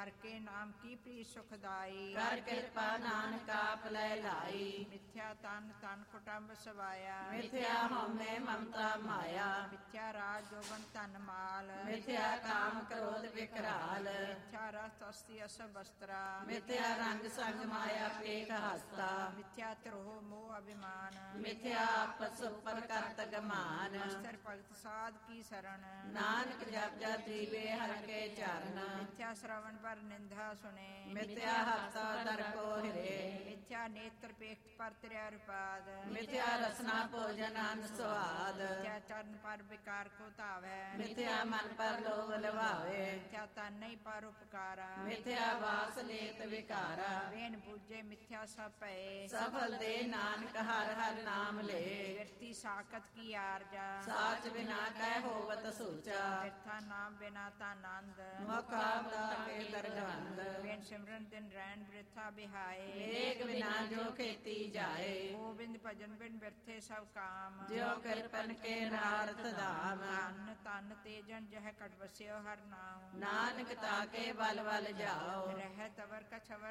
ਹਰ ਕੇ ਨਾਮ ਕੀ ਪ੍ਰੀਤ ਸੁਖਦਾਈ। ਕਰ ਕਿਰਪਾ ਨਾਨਕ ਆਪ ਲੈ ਲਾਈ। ਮਿਥਿਆ ਤਨ ਤਨ ਕੁਟੰਬ ਸਵਾਇਆ। ਮਿਥਿਆ ਹਉਮੈ ਮਮਤਾ ਮਾਇਆ। ਮਿਥਿਆ ਰਾਜ ਜੋਬਨ ਧਨ ਮਾਲ। ਮਿਥਿਆ ਕਾਮ ਕ੍ਰੋਧ ਵਿਕਰਾਲ। ਮਿਥਿਆ ਰਸ ਅਸਤੀ ਅਸ ਬਸਤਰਾ। ਮਿਥਿਆ ਰੰਗ ਸੰਗ ਮਾਇਆ ਪੇਖ ਹਸਤਾ। ਮਿਥਿਆ ਧਰੋਹ ਮੋਹ ਅਭਿਮਾਨ। ਮਿਥਿਆ ਆਪਸ ਉੱਪਰ ਕਰਤ ਗਮਾਨ। ਅਸਤਰ ਭਗਤ ਸਾਧ ਕੀ ਸਰਣ। ਨਾਨਕ ਜਪ ਜਪ ਜੀਵੇ ਹਰਿ ਕੇ ਚਰਨ। ਮਿਥਿਆ ਸ਼ਰਵਣ ਪਰ ਨਿੰਦਾ ਸੁਣੇ। ਮਿਥਿਆ ਹਸਤਾ ਦਰ ਕੋ ਹਿਰੇ। ਮਿਥਿਆ ਨੇਤਰ ਪੇਖ ਪਰ ਤ੍ਰਿਆ ਰੁਪਾਦ। ਮਿਥਿਆ ਰਸਨਾ ਭੋਜਨ ਅਨ ਸੁਆਦ। ਮਿਥਿਆ ਚਰਨ ਪਰ ਵਿਕਾਰ ਕੋ ਧਾਵੈ। ਮਿਥਿਆ ਮਨ ਪਰ ਲੋਭ ਲਵਾਵੇ। ਮਿਥਿਆ ਤਨ ਨਹੀਂ ਪਰ ਉਪਕਾਰਾ। ਮਿਥਿਆ ਵਾਸ ਲੇਤ ਵਿਕਾਰਾ। ਵੇਨ ਬੂਝੇ ਮਿਥਿਆ ਸਭ ਭਏ। ਸਫਲ ਦੇ ਨਾਨਕ ਹਰ ਹਰ ਨਾਮ ਲੈ। ਵਿਰਤੀ ਸਾਖਤ ਕੀ ਆਰਜਾ। ਸਾਚ ਬਿਨਾ ਕਹਿ ਹੋਵਤ ਸੂਚਾ। ਬਿਰਥਾ ਨਾਮ ਬਿਨਾ ਤਾ ਨੰਦ। ਮੁਖ ਆਪਦਾ ਕੇ ਦਰਗੰਧ। ਵੇਨ ਸਿਮਰਨ ਦਿਨ ਰੈਣ ਬਿਰਥਾ ਬਿਹਾਏ। ਏਕ ਬਿਨਾ ਜੋ ਖੇਤੀ ਜਾਏ। ਗੋਬਿੰਦ ਭਜਨ ਬਿਨ ਬਿਰਥੇ ਸਭ ਕਾਮ। ਜਿਉ ਕਿਰਪਨ ਕੇ ਨਾਰਥ ਧਾਮ। ਧਨ ਤਨ ਤੇਜਨ ਜਹ ਕਟ ਵਸਿਓ ਹਰ ਨਾਮ। ਨਾਨਕ ਤਾਕੇ ਬਲ ਬਲ ਜਾਓ। ਰਹਿ ਤਵਰ ਕਛਵਰ